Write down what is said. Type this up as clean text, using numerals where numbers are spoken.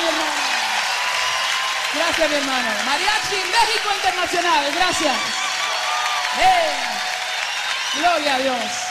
mi hermano. Gracias, mi hermano. Mariachi México Internacional. Gracias. Gloria a Dios.